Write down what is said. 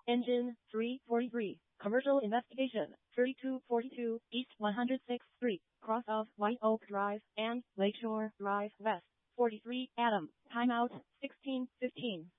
Engine 343. Commercial investigation 3242 East 106th Street, cross of White Oak Drive and Lakeshore Drive West. 43 Adam. Timeout 16:15.